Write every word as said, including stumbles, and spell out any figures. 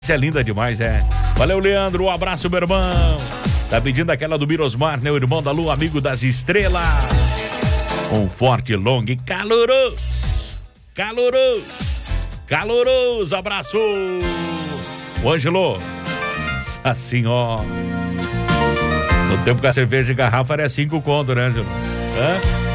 Isso é linda demais, é. Valeu, Leandro, um abraço, meu irmão. Tá pedindo aquela do Mirosmar, né? O irmão da Lua, amigo das estrelas. Um forte, longo e caloroso. Caloroso. Caloroso abraço. O Ângelo. Nossa senhora. No tempo que a cerveja de garrafa era cinco conto, né, Ângelo? Hã?